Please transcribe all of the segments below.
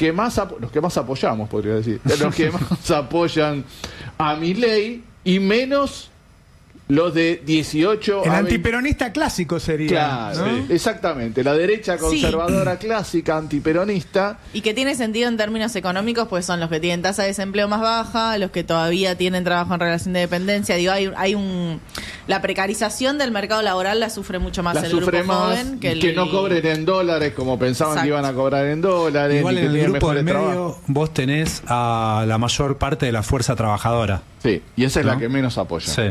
que más apoyamos, podría decir, los que más apoyan a Milei y menos los de 18 el a antiperonista clásico sería. Claro, ¿no? sí, exactamente. La derecha conservadora clásica, antiperonista. Y que tiene sentido en términos económicos, pues son los que tienen tasa de desempleo más baja, los que todavía tienen trabajo en relación de dependencia. Digo, la precarización del mercado laboral la sufre mucho más el grupo joven que no cobren en dólares como pensaban Exacto. que iban a cobrar en dólares. Igual en el grupo del medio trabajo. vos tenés a la mayor parte de la fuerza trabajadora. Sí, y esa es ¿no? la que menos apoya. Sí.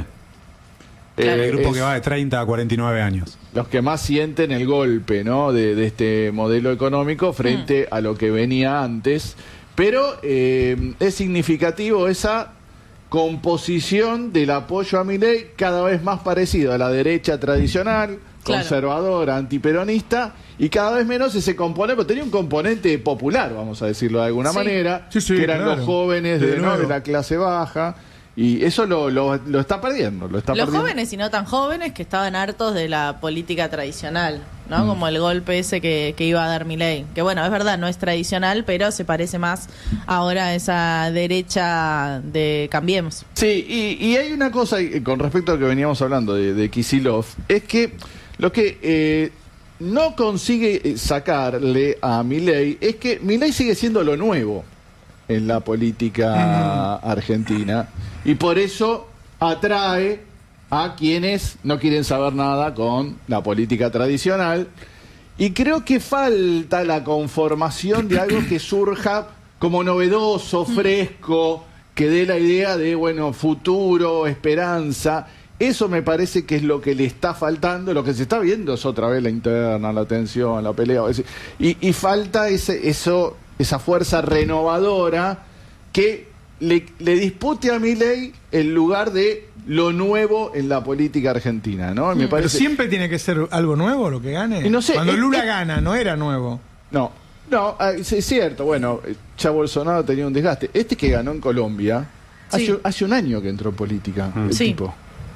El grupo es que va de 30 a 49 años. Los que más sienten el golpe, ¿no? de este modelo económico frente a lo que venía antes. Pero es significativo esa composición del apoyo a Milei cada vez más parecido a la derecha tradicional, Claro. conservadora, antiperonista, y cada vez menos ese componente, porque tenía un componente popular, vamos a decirlo de alguna Sí. manera, Sí, que eran claro. los jóvenes De ¿no? nuevo. de la clase baja, y eso lo está perdiendo. Los jóvenes y no tan jóvenes que estaban hartos de la política tradicional, ¿no? Como el golpe ese que iba a dar Milei. Que bueno, es verdad, no es tradicional, pero se parece más ahora a esa derecha de Cambiemos. Sí, y hay una cosa con respecto a lo que veníamos hablando de Kicillof, es que lo que no consigue sacarle a Milei es que Milei sigue siendo lo nuevo en la política argentina, y por eso atrae a quienes no quieren saber nada con la política tradicional, y creo que falta la conformación de algo que surja como novedoso, fresco, que dé la idea de, bueno, futuro, esperanza. Eso me parece que es lo que le está faltando. Lo que se está viendo es otra vez la interna, la tensión, la pelea. Y falta esa fuerza renovadora que le dispute a Milei el lugar de lo nuevo en la política argentina, ¿no? Me Pero parece... siempre tiene que ser algo nuevo lo que gane. Y no sé, Cuando Lula gana, no era nuevo. No, es cierto. Bueno, ya Bolsonaro tenía un desgaste. Este que ganó en Colombia, Sí. hace un año que entró en política, el Sí. tipo.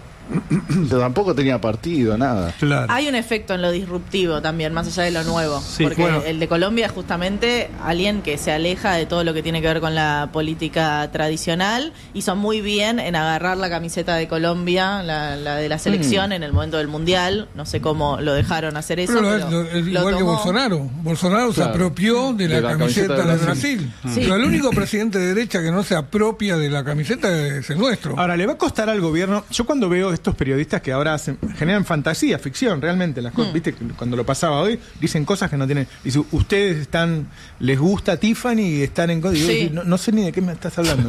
O sea, tampoco tenía partido, nada. Claro. Hay un efecto en lo disruptivo también, más allá de lo nuevo. Sí, porque bueno. el de Colombia es justamente alguien que se aleja de todo lo que tiene que ver con la política tradicional. Hizo muy bien en agarrar la camiseta de Colombia, la de la selección, en el momento del Mundial. No sé cómo lo dejaron hacer eso. Pero es igual que tomó. Bolsonaro. Bolsonaro se Claro. apropió de la camiseta de Brasil. Sí. Pero el único presidente de derecha que no se apropia de la camiseta es el nuestro. Ahora, le va a costar al gobierno. Yo cuando veo estos periodistas que ahora generan fantasía, ficción, realmente, las cosas, viste, cuando lo pasaba hoy, dicen cosas que no tienen. Dice, ustedes les gusta Tiffany y están en contra. Sí. No sé ni de qué me estás hablando.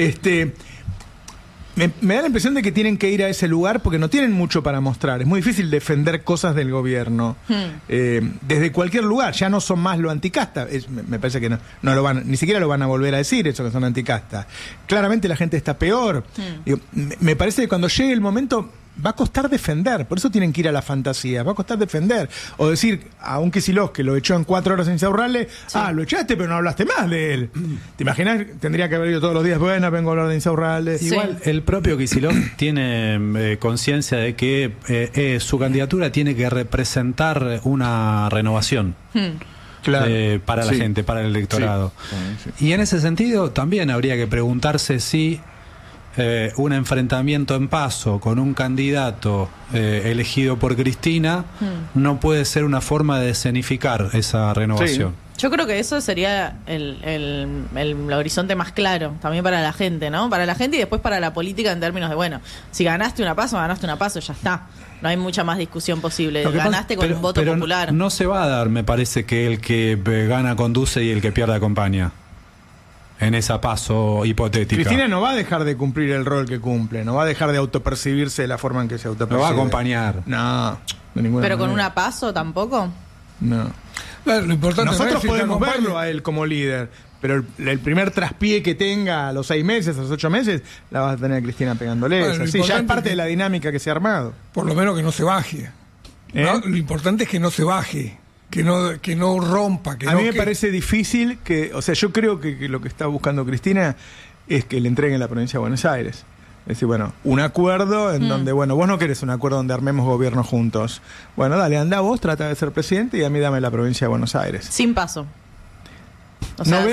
Me da la impresión de que tienen que ir a ese lugar porque no tienen mucho para mostrar. Es muy difícil defender cosas del gobierno. Desde cualquier lugar. Ya no son más lo anticasta. Me parece que no lo van, ni siquiera lo van a volver a decir, eso que son anticasta. Claramente la gente está peor. Digo, me parece que cuando llegue el momento va a costar defender. Por eso tienen que ir a la fantasía. Va a costar defender. O decir a un Kicillof que lo echó en 4 horas en Insaurralde, lo echaste pero no hablaste más de él. ¿Te imaginas? Tendría que haber ido todos los días, bueno, vengo a hablar de Insaurralde. Sí. Igual el propio Kicillof tiene conciencia de que su candidatura tiene que representar una renovación. Claro. Para la Sí. gente, para el electorado. Sí. Y en ese sentido también habría que preguntarse si un enfrentamiento en Paso con un candidato elegido por Cristina no puede ser una forma de escenificar esa renovación. Yo creo que eso sería el horizonte más claro también para la gente, ¿no? Para la gente y después para la política en términos de, bueno, si ganaste una paso, ya está. No hay mucha más discusión posible. Lo que Ganaste pasa- con un voto pero popular. No se va a dar, me parece, que el que gana conduce y el que pierde acompaña. En esa Paso hipotética. Cristina no va a dejar de cumplir el rol que cumple, no va a dejar de autopercibirse de la forma en que se autopercibe. Lo va a acompañar. No, de ninguna Pero con manera. una paso tampoco. No. Claro, lo importante no Nosotros es si te podemos acompaña. verlo a él como líder, pero el primer traspié que tenga a los 6 meses, a los 8 meses, la vas a tener Cristina pegándole. Bueno, Es lo así, ya es importante parte es que- de la dinámica que se ha armado. Por lo menos que no se baje. ¿no? Lo importante es que no se baje, que no rompa. Que A no, mí me que- parece difícil que, o sea, yo creo que lo que está buscando Cristina es que le entreguen la provincia de Buenos Aires. Es decir, bueno, un acuerdo en donde, bueno, vos no querés un acuerdo donde armemos gobierno juntos. Bueno, dale, anda vos, trata de ser presidente y a mí dame la provincia de Buenos Aires. Sin paso. O No veo